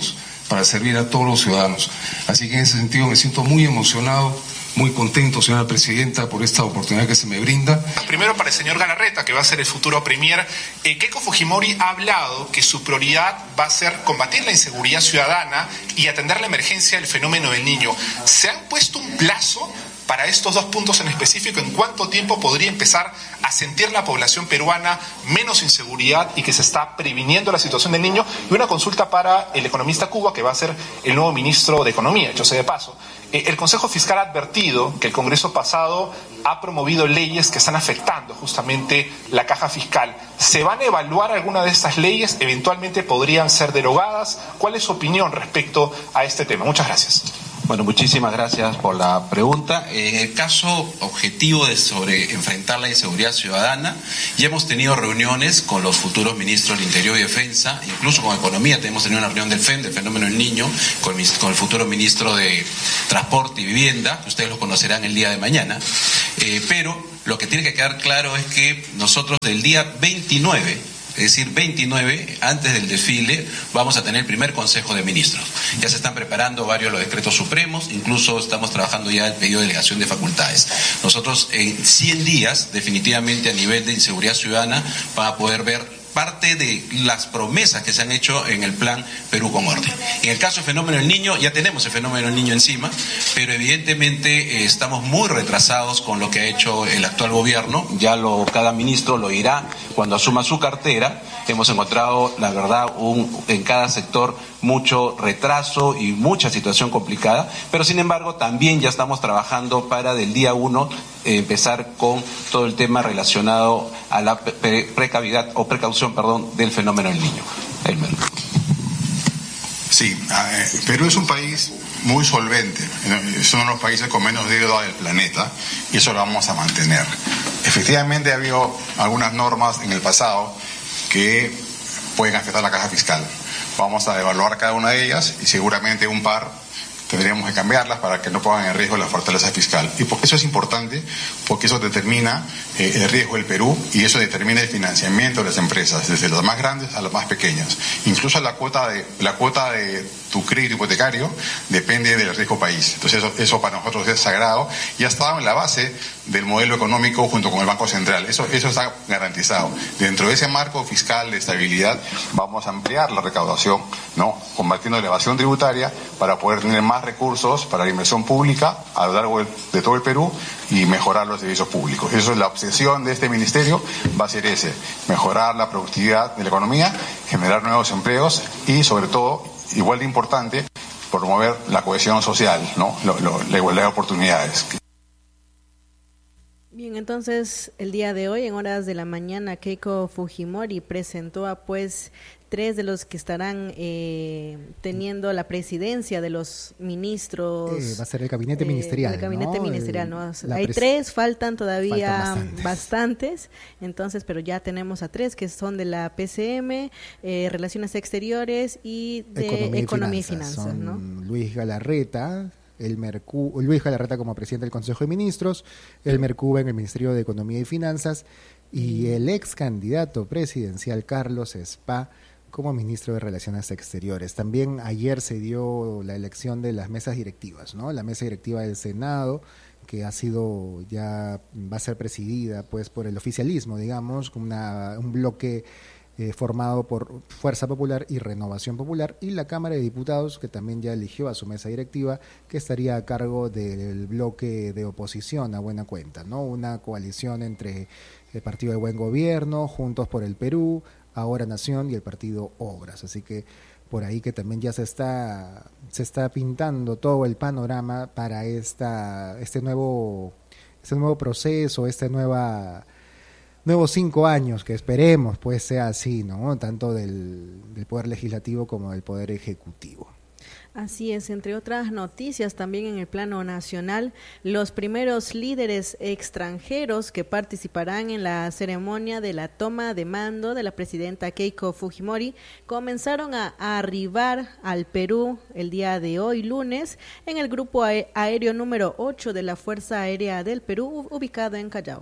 para servir a todos los ciudadanos. Así que en ese sentido me siento muy emocionado, muy contento, señora presidenta, por esta oportunidad que se me brinda. Primero para el señor Galarreta, que va a ser el futuro premier. Keiko Fujimori ha hablado que su prioridad va a ser combatir la inseguridad ciudadana y atender la emergencia del fenómeno del Niño. ¿Se han puesto un plazo para estos dos puntos en específico? ¿En cuánto tiempo podría empezar a sentir la población peruana menos inseguridad y que se está previniendo la situación del niño? Y una consulta para el economista Cuba, que va a ser el nuevo ministro de Economía, dicho sea de paso. El Consejo Fiscal ha advertido que el Congreso pasado ha promovido leyes que están afectando justamente la caja fiscal. ¿Se van a evaluar alguna de estas leyes? ¿Eventualmente podrían ser derogadas? ¿Cuál es su opinión respecto a este tema? Muchas gracias. Bueno, muchísimas gracias por la pregunta. En el caso objetivo de sobre enfrentar la inseguridad ciudadana, ya hemos tenido reuniones con los futuros ministros del Interior y Defensa, incluso con Economía. Hemos tenido una reunión del FEM, del fenómeno del niño, con el futuro ministro de Transporte y Vivienda, que ustedes lo conocerán el día de mañana. Pero lo que tiene que quedar claro es que nosotros del día 29, es decir, 29, antes del desfile, vamos a tener el primer Consejo de Ministros. Ya se están preparando varios los decretos supremos, incluso estamos trabajando ya el pedido de delegación de facultades. Nosotros en 100 días, definitivamente a nivel de inseguridad ciudadana, van a poder ver parte de las promesas que se han hecho en el plan Perú con Orden. En el caso del fenómeno del niño, ya tenemos el fenómeno del niño encima, pero evidentemente estamos muy retrasados con lo que ha hecho el actual gobierno. Cada ministro lo dirá cuando asuma su cartera. Hemos encontrado, la verdad, en cada sector mucho retraso y mucha situación complicada, pero sin embargo también ya estamos trabajando para del día 1 empezar con todo el tema relacionado a la precaución del fenómeno del niño. Elmer. Sí, Perú es un país muy solvente, es uno de los países con menos deuda del planeta y eso lo vamos a mantener. Efectivamente ha habido algunas normas en el pasado que pueden afectar la caja fiscal. Vamos a evaluar cada una de ellas y seguramente un par tendríamos que cambiarlas para que no pongan en riesgo la fortaleza fiscal. Y porque eso es importante, porque eso determina el riesgo del Perú y eso determina el financiamiento de las empresas, desde las más grandes a las más pequeñas. Incluso la cuota de tu crédito hipotecario depende del riesgo país. Entonces eso para nosotros es sagrado y ha estado en la base del modelo económico junto con el Banco Central. Eso está garantizado. Dentro de ese marco fiscal de estabilidad vamos a ampliar la recaudación, ¿no? Combatiendo la evasión tributaria para poder tener más recursos para la inversión pública a lo largo de todo el Perú y mejorar los servicios públicos. Eso es la obsesión de este ministerio, va a ser mejorar la productividad de la economía, generar nuevos empleos y sobre todo, igual de importante, promover la cohesión social, ¿no? La igualdad de oportunidades. Bien, entonces el día de hoy en horas de la mañana Keiko Fujimori presentó a 3 de los que estarán teniendo la presidencia de los ministros. Va a ser el gabinete ministerial. El gabinete ministerial, ¿no? Hay 3, faltan todavía bastantes, entonces, pero ya tenemos a 3 que son de la PCM, Relaciones Exteriores y de Economía y Finanzas, ¿no? Luis Galarreta. Luis Galarreta como presidente del Consejo de Ministros, Elmer Cuba en el Ministerio de Economía y Finanzas y el ex candidato presidencial Carlos Spa como ministro de Relaciones Exteriores. También ayer se dio la elección de las mesas directivas, ¿no? La mesa directiva del Senado, que va a ser presidida pues por el oficialismo, digamos, con un bloque formado por Fuerza Popular y Renovación Popular, y la Cámara de Diputados, que también ya eligió a su mesa directiva, que estaría a cargo del bloque de oposición a buena cuenta, ¿no? Una coalición entre el Partido del Buen Gobierno, Juntos por el Perú, Ahora Nación y el Partido Obras. Así que por ahí que también ya se está pintando todo el panorama para este nuevo proceso, nuevos 5 años, que esperemos pues sea así, ¿no? Tanto del Poder Legislativo como del Poder Ejecutivo. Así es, entre otras noticias también en el plano nacional, los primeros líderes extranjeros que participarán en la ceremonia de la toma de mando de la presidenta Keiko Fujimori comenzaron a arribar al Perú el día de hoy, lunes, en el grupo aéreo número 8 de la Fuerza Aérea del Perú, ubicado en Callao.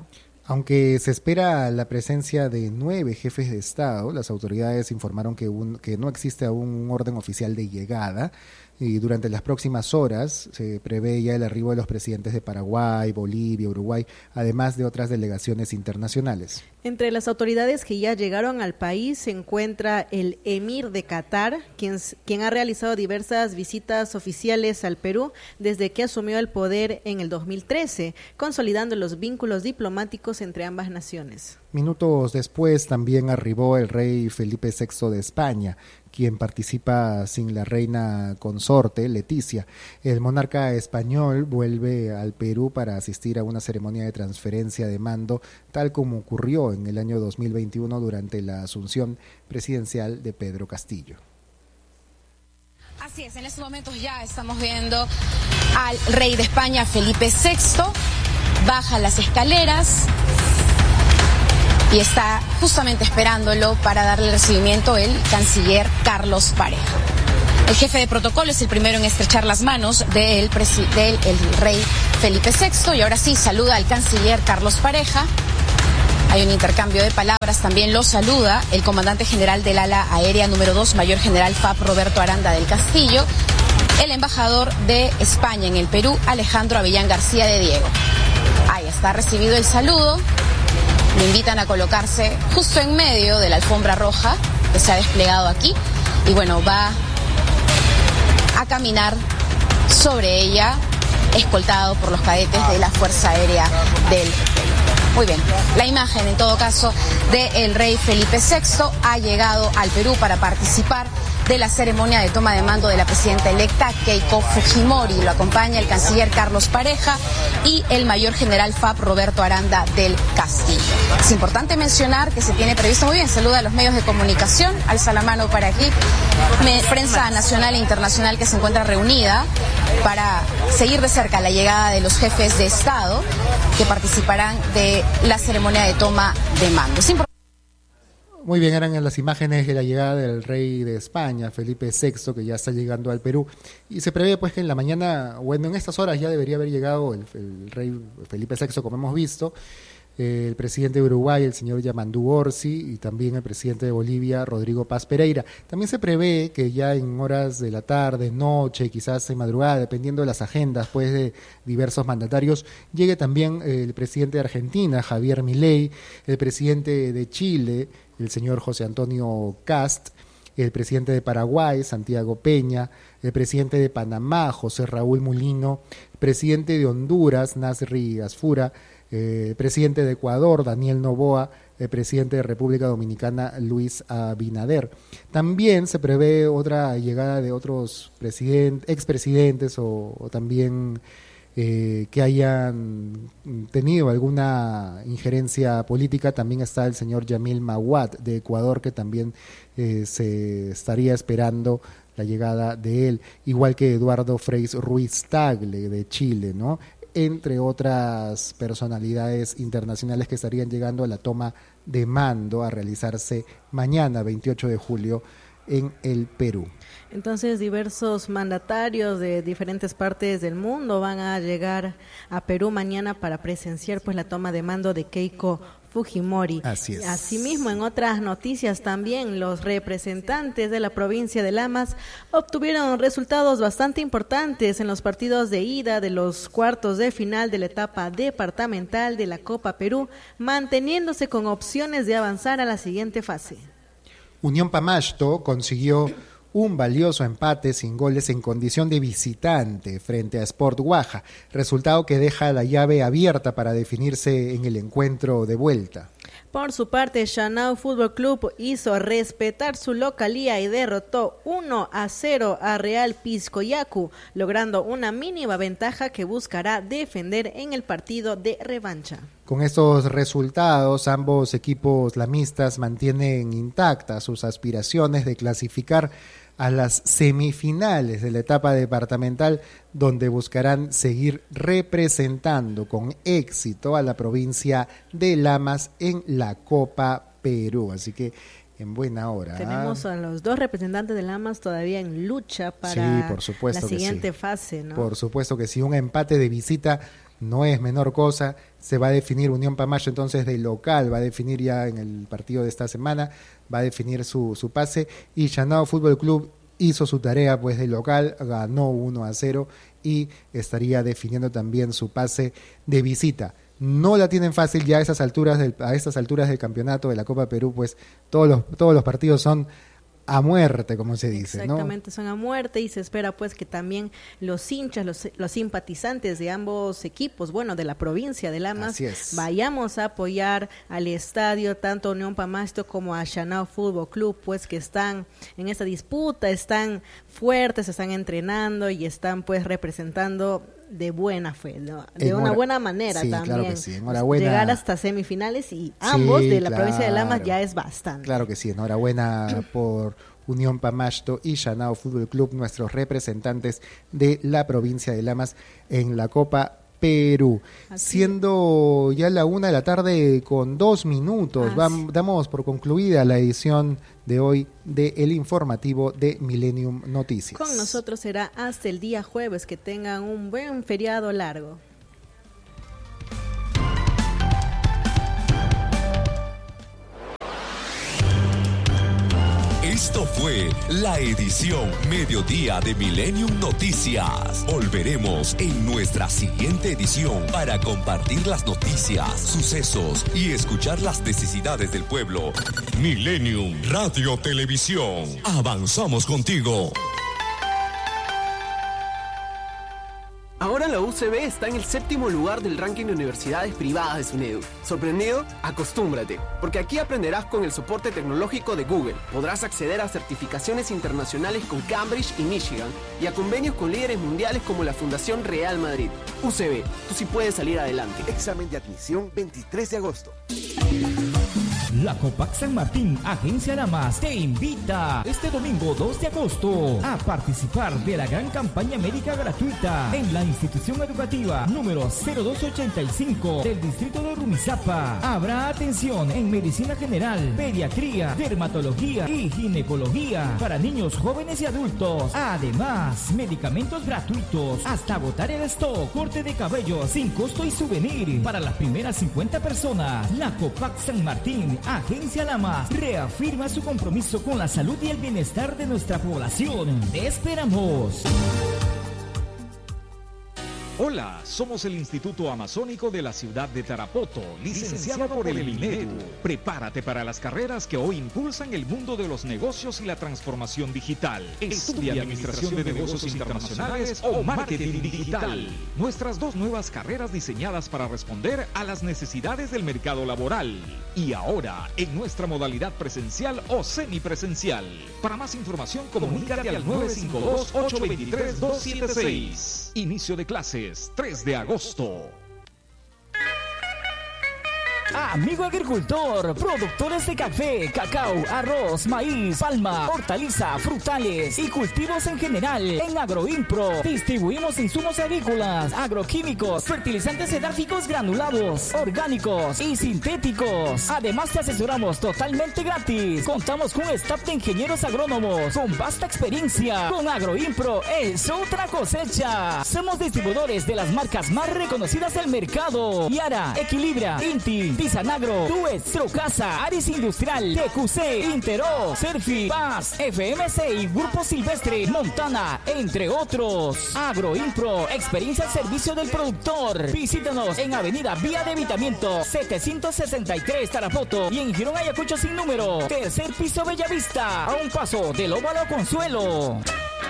Aunque se espera la presencia de 9 jefes de Estado, las autoridades informaron que no existe aún un orden oficial de llegada. Y durante las próximas horas se prevé ya el arribo de los presidentes de Paraguay, Bolivia, Uruguay, además de otras delegaciones internacionales. Entre las autoridades que ya llegaron al país se encuentra el emir de Qatar, quien ha realizado diversas visitas oficiales al Perú desde que asumió el poder en el 2013, consolidando los vínculos diplomáticos entre ambas naciones. Minutos después también arribó el rey Felipe VI de España, quien participa sin la reina consorte, Leticia. El monarca español vuelve al Perú para asistir a una ceremonia de transferencia de mando, tal como ocurrió en el año 2021 durante la asunción presidencial de Pedro Castillo. Así es, en estos momentos ya estamos viendo al rey de España, Felipe VI, baja las escaleras y está justamente esperándolo para darle el recibimiento el canciller Carlos Pareja. El jefe de protocolo es el primero en estrechar las manos del rey Felipe VI y ahora sí saluda al canciller Carlos Pareja. Hay un intercambio de palabras, también lo saluda el comandante general del ala aérea número 2, mayor general FAP Roberto Aranda del Castillo, el embajador de España en el Perú, Alejandro Avellán García de Diego. Ahí está recibido el saludo. Le invitan a colocarse justo en medio de la alfombra roja que se ha desplegado aquí y bueno, va a caminar sobre ella escoltado por los cadetes de la Fuerza Aérea del Perú. Muy bien, la imagen en todo caso del rey Felipe VI ha llegado al Perú para participar de la ceremonia de toma de mando de la presidenta electa Keiko Fujimori. Lo acompaña el canciller Carlos Pareja y el mayor general FAP Roberto Aranda del Castillo. Es importante mencionar que se tiene previsto, muy bien, saluda a los medios de comunicación, alza la mano para aquí, prensa nacional e internacional que se encuentra reunida para seguir de cerca la llegada de los jefes de Estado que participarán de la ceremonia de toma de mando. Muy bien, eran las imágenes de la llegada del rey de España, Felipe VI, que ya está llegando al Perú. Y se prevé pues que en la mañana, bueno, en estas horas ya debería haber llegado el rey Felipe VI, como hemos visto, el presidente de Uruguay, el señor Yamandú Orsi, y también el presidente de Bolivia, Rodrigo Paz Pereira. También se prevé que ya en horas de la tarde, noche, quizás en madrugada, dependiendo de las agendas pues de diversos mandatarios, llegue también el presidente de Argentina, Javier Milei, el presidente de Chile, el señor José Antonio Kast, el presidente de Paraguay, Santiago Peña, el presidente de Panamá, José Raúl Mulino, el presidente de Honduras, Nasri Asfura, el presidente de Ecuador, Daniel Noboa, el presidente de República Dominicana, Luis Abinader. También se prevé otra llegada de otros expresidentes o también que hayan tenido alguna injerencia política. También está el señor Yamil Mahuad de Ecuador, que también se estaría esperando la llegada de él, igual que Eduardo Frei Ruiz Tagle de Chile, ¿no? Entre otras personalidades internacionales que estarían llegando a la toma de mando a realizarse mañana, 28 de julio, en el Perú. Entonces, diversos mandatarios de diferentes partes del mundo van a llegar a Perú mañana para presenciar pues la toma de mando de Keiko Fujimori. Así es. Asimismo, en otras noticias también, los representantes de la provincia de Lamas obtuvieron resultados bastante importantes en los partidos de ida de los cuartos de final de la etapa departamental de la Copa Perú, manteniéndose con opciones de avanzar a la siguiente fase. Unión Pamasto consiguió un valioso empate sin goles en condición de visitante frente a Sport Guaja, resultado que deja la llave abierta para definirse en el encuentro de vuelta. Por su parte, Shanao Fútbol Club hizo respetar su localía y derrotó 1-0 a Real Piscoyacu, logrando una mínima ventaja que buscará defender en el partido de revancha. Con estos resultados, ambos equipos lamistas mantienen intactas sus aspiraciones de clasificar a las semifinales de la etapa departamental, donde buscarán seguir representando con éxito a la provincia de Lamas en la Copa Perú. Así que en buena hora. Tenemos a los dos representantes de Lamas todavía en lucha para por supuesto la siguiente fase, ¿no? Por supuesto que sí, un empate de visita no es menor cosa. Se va a definir Unión Pamacho entonces de local, va a definir ya en el partido de esta semana, va a definir su pase, y Chanao Fútbol Club hizo su tarea pues de local, ganó 1-0 y estaría definiendo también su pase de visita. No la tienen fácil ya a estas alturas del campeonato de la Copa Perú, pues todos los partidos son a muerte, como se dice, exactamente, ¿no? Son a muerte, y se espera pues que también los hinchas, los simpatizantes de ambos equipos, bueno, de la provincia de Lamas, vayamos a apoyar al estadio, tanto a Unión Pamacho como a Chanao Fútbol Club, pues que están en esta disputa, están fuertes, están entrenando y están pues representando de buena fe, ¿no? De una buena manera, sí, también. Claro que sí. Enhorabuena. Llegar hasta semifinales y ambos de la provincia de Lamas ya es bastante. Claro que sí, enhorabuena por Unión Pamacho y Chanao Fútbol Club, nuestros representantes de la provincia de Lamas en la Copa Perú. Siendo ya la 1:02 p.m, damos por concluida la edición de hoy de El Informativo de Millennium Noticias. Con nosotros será hasta el día jueves. Que tengan un buen feriado largo. Esto fue la edición Mediodía de Millennium Noticias. Volveremos en nuestra siguiente edición para compartir las noticias, sucesos y escuchar las necesidades del pueblo. Millennium Radio Televisión. Avanzamos contigo. Ahora la UCB está en el 7º lugar del ranking de universidades privadas de SUNEDU. ¿Sorprendido? Acostúmbrate, porque aquí aprenderás con el soporte tecnológico de Google. Podrás acceder a certificaciones internacionales con Cambridge y Michigan y a convenios con líderes mundiales como la Fundación Real Madrid. UCB, tú sí puedes salir adelante. Examen de admisión 23 de agosto. La Copac San Martín, Agencia Lamas, te invita este domingo 2 de agosto a participar de la gran campaña médica gratuita en la institución educativa número 0285 del distrito de Rumizápa. Habrá atención en medicina general, pediatría, dermatología y ginecología para niños, jóvenes y adultos. Además, medicamentos gratuitos hasta agotar el stock, corte de cabello sin costo y souvenir para las primeras 50 personas. La Copac San Martín, Agencia Lamas, reafirma su compromiso con la salud y el bienestar de nuestra población. ¡Te esperamos! Hola, somos el Instituto Amazónico de la ciudad de Tarapoto, licenciado por el MINEDU. Prepárate para las carreras que hoy impulsan el mundo de los negocios y la transformación digital. Estudia Administración de Negocios Internacionales o Marketing Digital. Nuestras 2 nuevas carreras diseñadas para responder a las necesidades del mercado laboral. Y ahora, en nuestra modalidad presencial o semipresencial. Para más información, comunícate al 952-823-276. Inicio de clases 3 de agosto. Amigo agricultor, productores de café, cacao, arroz, maíz, palma, hortaliza, frutales y cultivos en general. En Agroimpro distribuimos insumos agrícolas, agroquímicos, fertilizantes edáficos granulados, orgánicos y sintéticos. Además te asesoramos totalmente gratis. Contamos con un staff de ingenieros agrónomos con vasta experiencia. Con Agroimpro es otra cosecha. Somos distribuidores de las marcas más reconocidas del mercado: Yara, Equilibra, Inti, Pisanagro, Tues, Trocasa, Aris Industrial, TQC, Intero, Serfi, Paz, FMC y Grupo Silvestre, Montana, entre otros. Agroimpro, experiencia al servicio del productor. Visítanos en Avenida Vía de Evitamiento 763 Tarapoto y en Girón Ayacucho sin número, 3er piso Bellavista, a un paso del Óvalo Consuelo.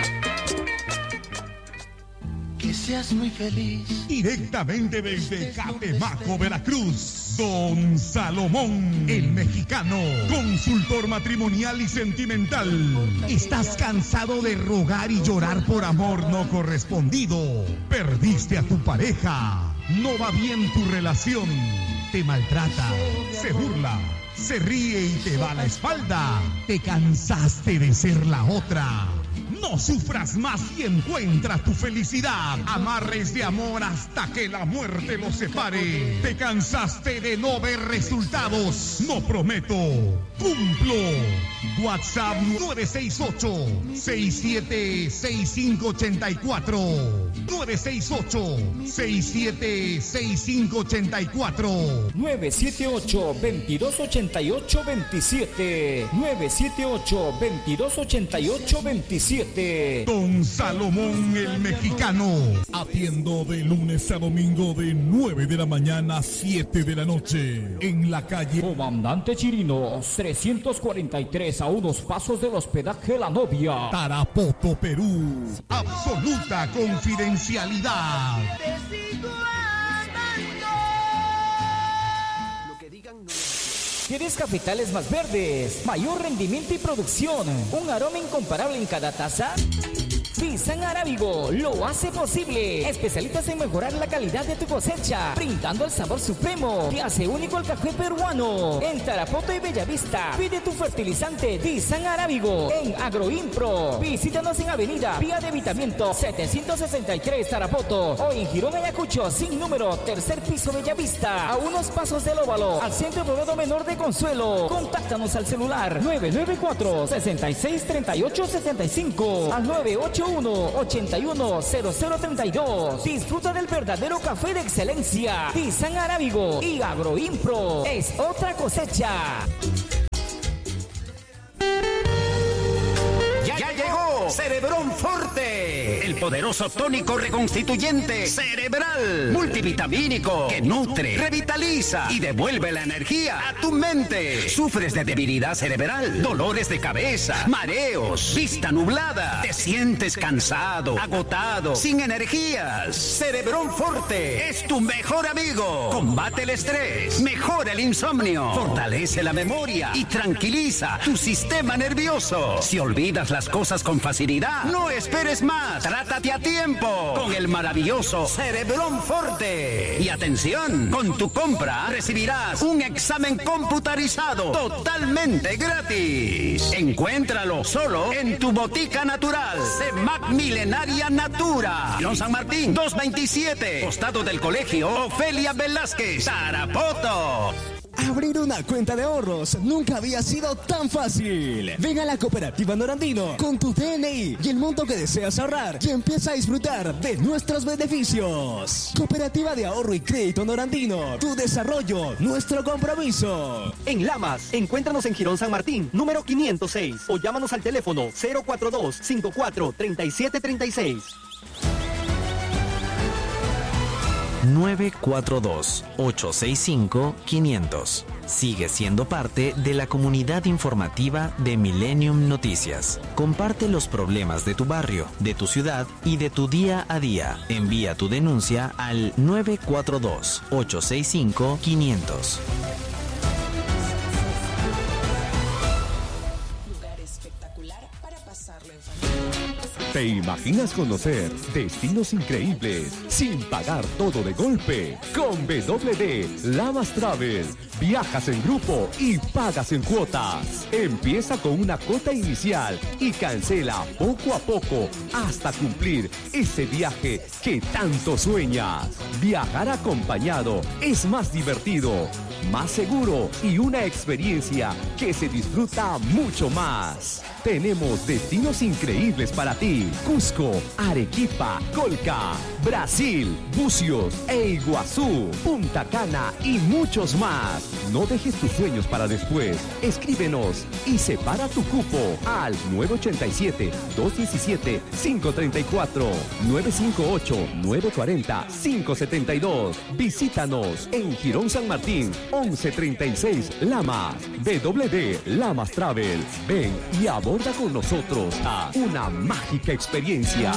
Que seas muy feliz. Directamente desde Catemaco, Veracruz, Don Salomón, el mexicano, consultor matrimonial y sentimental. ¿Estás cansado de rogar y llorar por amor no correspondido? ¿Perdiste a tu pareja? ¿No va bien tu relación? ¿Te maltrata? ¿Se burla? ¿Se ríe y te va a la espalda? ¿Te cansaste de ser la otra? No sufras más y encuentra tu felicidad. Amarres de amor hasta que la muerte los separe. ¿Te cansaste de no ver resultados? No prometo, cumplo. WhatsApp 968-676584. 968-676584. 978-2288-27. 978-2288-27. Don Salomón el Mexicano. Atiendo de lunes a domingo de 9 de la mañana a 7 de la noche. En la calle Comandante Chirinos, 343, a unos pasos del hospedaje La Novia, Tarapoto, Perú. Absoluta confidencialidad. ¿Quieres cafetales más verdes, mayor rendimiento y producción, un aroma incomparable en cada taza? Dizan Arábigo lo hace posible. Especialistas en mejorar la calidad de tu cosecha, brindando el sabor supremo que hace único el café peruano. En Tarapoto y Bellavista, pide tu fertilizante Dizan Arábigo en Agroimpro. Visítanos en Avenida Vía de Evitamiento 763 Tarapoto o en Girón Ayacucho sin número, tercer piso Bellavista, a unos pasos del Óvalo, al Centro Poblado Menor de Consuelo. Contáctanos al celular 994-6638-75 al 981-810032. Disfruta del verdadero café de excelencia. Dizan Arábigo y Agroimpro. Es otra cosecha. ¡Ya llegó! Cerebrón Forte, el poderoso tónico reconstituyente cerebral, multivitamínico, que nutre, revitaliza y devuelve la energía a tu mente. ¿Sufres de debilidad cerebral, dolores de cabeza, mareos, vista nublada? ¿Te sientes cansado, agotado, sin energías? Cerebrón Forte es tu mejor amigo. Combate el estrés, mejora el insomnio, fortalece la memoria y tranquiliza tu sistema nervioso. Si olvidas las cosas con facilidad, no esperes más. Trátate a tiempo con el maravilloso Cerebrón Forte. Y atención, con tu compra recibirás un examen computarizado totalmente gratis. Encuéntralo solo en tu botica natural, CEMAC Milenaria Natura, Girón San Martín 227, costado del Colegio Ofelia Velázquez, Tarapoto. Abrir una cuenta de ahorros nunca había sido tan fácil. Ven a la Cooperativa Norandino con tu DNI y el monto que deseas ahorrar y empieza a disfrutar de nuestros beneficios. Cooperativa de Ahorro y Crédito Norandino, tu desarrollo, nuestro compromiso. En Lamas, encuéntranos en Girón San Martín, número 506, o llámanos al teléfono 042-54-3736. 942-865-500. Sigue siendo parte de la comunidad informativa de Millennium Noticias. Comparte los problemas de tu barrio, de tu ciudad y de tu día a día. Envía tu denuncia al 942-865-500. ¿Te imaginas conocer destinos increíbles sin pagar todo de golpe? Con BWD Lamas Travel. Viajas en grupo y pagas en cuotas. Empieza con una cuota inicial y cancela poco a poco hasta cumplir ese viaje que tanto sueñas. Viajar acompañado es más divertido, más seguro y una experiencia que se disfruta mucho más. Tenemos destinos increíbles para ti: Cusco, Arequipa, Colca, Brasil, Bucios e Iguazú, Punta Cana y muchos más. No dejes tus sueños para después. Escríbenos y separa tu cupo al 987-217-534, 958-940-572. Visítanos en Girón San Martín, 1136 Lamas. BWD Lamas Travel. Ven y aborda con nosotros a una mágica experiencia.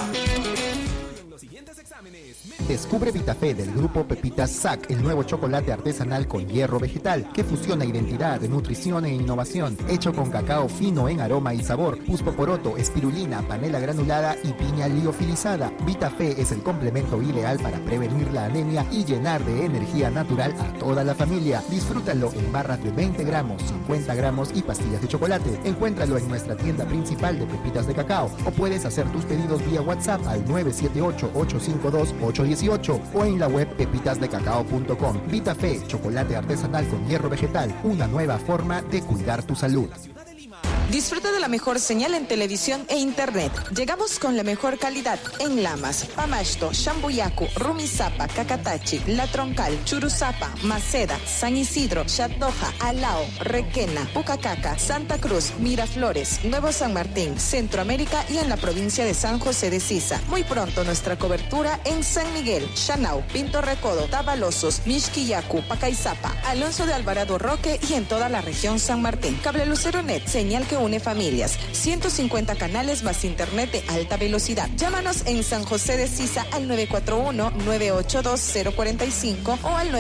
Descubre Vitafé del grupo Pepitas Sac, el nuevo chocolate artesanal con hierro vegetal que fusiona identidad, nutrición e innovación, hecho con cacao fino en aroma y sabor, puspoporoto, espirulina, panela granulada y piña liofilizada. Vitafé es el complemento ideal para prevenir la anemia y llenar de energía natural a toda la familia. Disfrútalo en barras de 20 gramos, 50 gramos y pastillas de chocolate. Encuéntralo en nuestra tienda principal de pepitas de cacao o puedes hacer tus pedidos vía WhatsApp al 978-852-818 o en la web pepitasdecacao.com. Vitafé, chocolate artesanal con hierro vegetal, una nueva forma de cuidar tu salud. Disfruta de la mejor señal en televisión e internet. Llegamos con la mejor calidad en Lamas, Pamasto, Shambuyacu, Rumisapa, Cacatachi, La Troncal, Churuzapa, Maceda, San Isidro, Chatoja, Alao, Requena, Pucacaca, Santa Cruz, Miraflores, Nuevo San Martín, Centroamérica y en la provincia de San José de Sisa. Muy pronto nuestra cobertura en San Miguel, Chanau, Pinto Recodo, Tabalosos, Mixquillacu, Pacaizapa, Alonso de Alvarado Roque y en toda la región San Martín. Cable Lucero Net, señal que une familias. 150 canales más internet de alta velocidad. Llámanos en San José de Sisa al 941-982-045 o al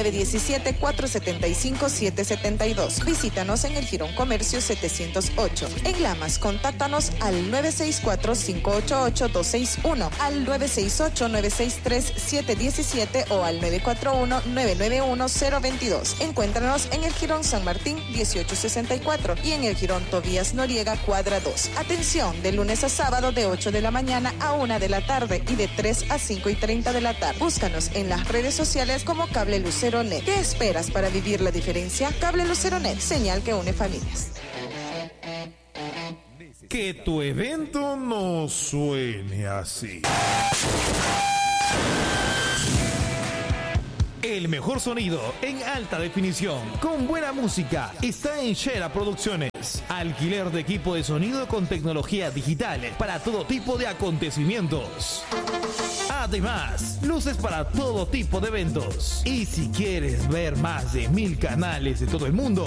917-475-772. Visítanos en el Girón Comercio 708. En Lamas, contáctanos al 964-588-261, al 968-963-717 o al 941-991-022. Encuéntranos en el Girón San Martín 1864 y en el Girón Tobías Noriega, cuadra 2. Atención, de lunes a sábado de 8 de la mañana a 1 de la tarde y de 3 a 5:30 de la tarde. Búscanos en las redes sociales como Cable Lucero Net. ¿Qué esperas para vivir la diferencia? Cable Lucero Net, señal que une familias. Que tu evento no suene así. El mejor sonido en alta definición, con buena música, está en Shera Producciones. Alquiler de equipo de sonido con tecnología digital para todo tipo de acontecimientos. Además, luces para todo tipo de eventos. Y si quieres ver más de 1000 canales de todo el mundo,